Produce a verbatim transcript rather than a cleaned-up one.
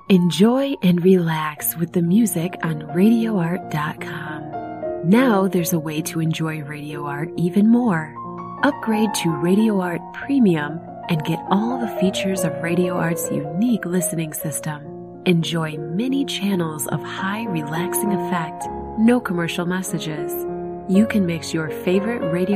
Enjoy and relax with the music on radio art dot com. Now there's a way to enjoy Radio Art even more. Upgrade to Radio Art Premium and get all the features of Radio Art's unique listening system. Enjoy many channels of high relaxing effect, no commercial messages. You can mix your favorite Radio